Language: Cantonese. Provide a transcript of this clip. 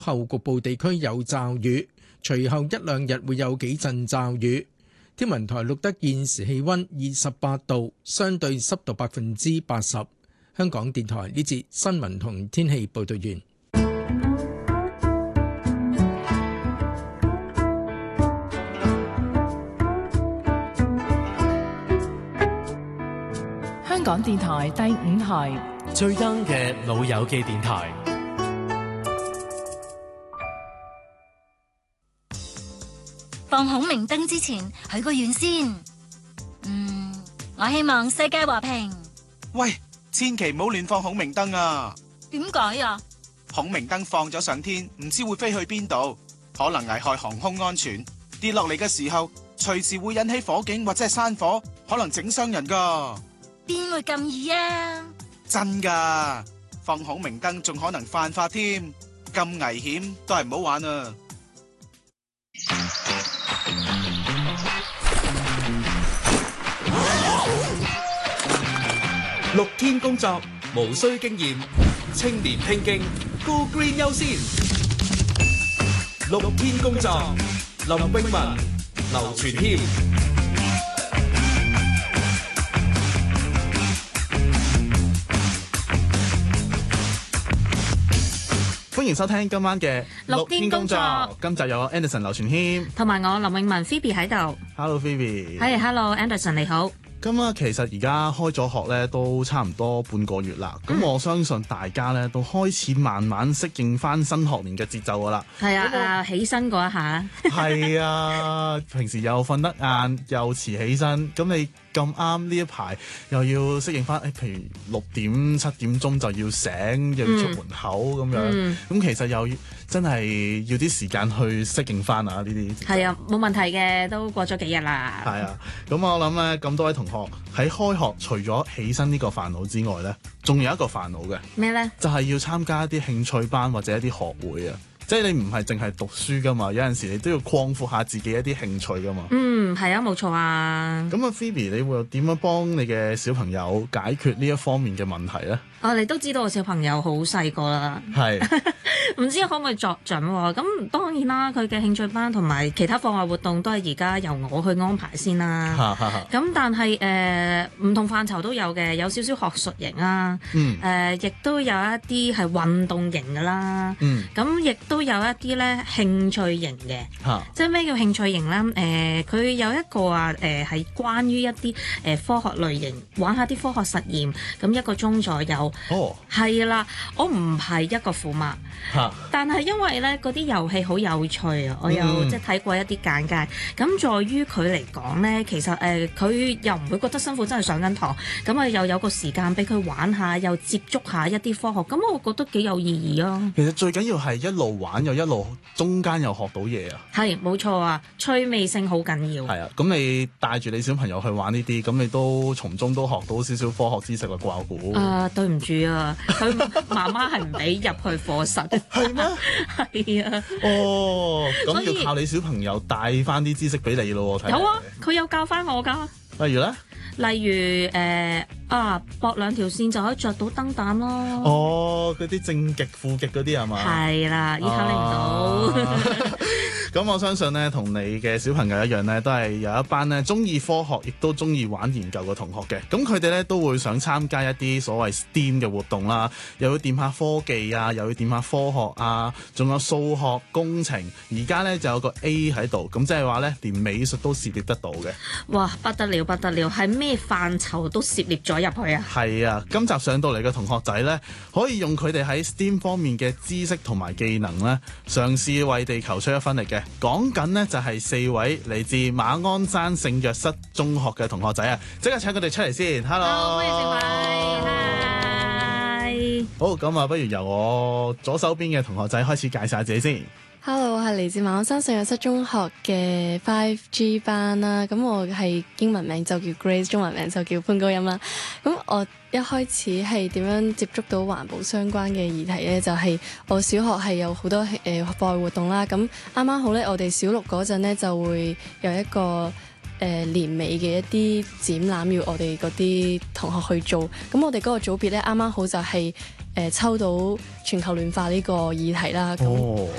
後局部地區有驟雨，隨後一兩日會有幾陣驟雨。天文台錄得現時氣溫28度，相對濕度80%。香港電台呢節新聞同天氣報道完。 香港電台第5台最 young 嘅老友記電台。 放孔明燈之前許個願先。我希望世界和平。 喂，千祈唔好亂放孔明燈啊！ 點解啊？ 孔明燈放咗上天，唔知會飛去邊度，可能危害航空安全。跌落嚟嘅時候，隨時會引起火警或者係山火，可能整傷人噶。 邊會咁易啊？ 真噶，放孔明燈仲可能犯法添，咁危險都係唔好玩啊！ 綠天工作無需經驗，青年拼勁 Go Green 優先。綠天工作，林詠雯、劉傳謙。 歡迎收聽今晚嘅綠天工作。 今集有 Anderson、劉傳謙同埋我林詠雯 Phoebe 喺度。 Hello Phoebe。 係 Hello Anderson 你好。 咁啊，其實而家開咗學咧，都差唔多半個月啦。咁我相信大家咧都開始慢慢適應翻新學年嘅節奏噶啦。 係啊，起身嗰一下。係啊，平時又瞓得晏，又遲起身，咁你咁啱呢一排又要適應翻，譬如6點7點鐘就要醒，又要出門口咁樣。咁其實又真係要啲時間去適應翻啊！呢啲係啊，冇問題嘅，都過咗幾日啦。 係啊，咁我諗咧，咁多位同學喺開學，除咗起身呢個煩惱之外咧，仲有一個煩惱嘅咩咧？ 就係要參加一啲興趣班或者一啲學會啊。即係你唔係淨係讀書噶嘛，有陣時你都要擴闊下自己一啲興趣噶嘛。係啊，冇錯啊。 咁啊 Phoebe，你會點樣幫你嘅小朋友解決呢一方面嘅問題咧？ 你都知道我小朋友好細個啦， 係唔知可唔可以作準喎？咁當然啦，佢嘅興趣班同埋其他課外活動都係而家由我去安排先啦。咁但係唔同範疇都有嘅，有少少學術型啦，亦都有一啲係運動型㗎啦。咁亦都有一啲咧興趣型嘅，即係咩叫興趣型咧？佢有一個係關於一啲科學類型，玩下啲科學實驗，咁1個鐘左右。係啦，我唔係一個虎媽，但係因為咧嗰啲遊戲好有趣啊，我有即係睇過一啲簡介。咁在於佢嚟講咧，其實佢又唔會覺得辛苦，真係上緊堂。咁啊又有個時間俾佢玩下，又接觸下一啲科學。咁我覺得幾有意義啊。 其實最緊要係一路玩又一路中間又學到嘢啊。係冇錯啊，趣味性好緊要。 係啊，咁你帶住你小朋友去玩呢啲，咁你都從中都學到少少科學知識啦，啩估。 對唔住啊，佢媽媽係唔俾入去課室。 係咩？ 係啊。 咁要靠你小朋友帶翻啲知識俾你咯。 有啊，佢有教翻我㗎。 例如咧？ 例如駁2條線就可以着到燈膽咯。 嗰啲正極負極嗰啲係嘛？ 係啦，依靠你唔到。 咁我相信咧，同你嘅小朋友一樣咧，都係有一班咧中意科學，亦都中意玩研究嘅同學嘅。咁佢哋咧都會想參加一啲所謂 STEAM 嘅活動啦，又要掂下科技啊，又要掂下科學啊，仲有數學、工程。而家咧就有個 A 喺度，咁即係話咧，連美術都涉獵得到嘅。 哇，不得了不得了，係咩範疇都涉獵咗入去啊！ 係啊，今集上到嚟嘅同學仔咧，可以用佢哋喺 STEAM 方面嘅知識同埋技能咧，嘗試為地球出一分力嘅。講緊呢就係4位嚟自馬鞍山聖約瑟中學嘅同學仔啊！即刻請佢哋出嚟先。Hello， 歡迎4位。好，咁啊，不如由我左手邊嘅同學仔開始介紹下自己先。 Hello， 我係嚟自馬鞍山聖約瑟中學嘅 5G 班啦。咁我係英文名就叫 Grace， 中文名就叫潘高音啦。咁我一開始係點樣接觸到環保相關嘅議題呢？就係我小學係有好多課外活動啦。咁啱啱好呢，我哋小6嗰陣呢就會有一個年尾嘅一啲展覽要我哋嗰啲同學去做，咁我哋嗰個組別咧啱啱好就係抽到全球暖化呢個議題啦。咁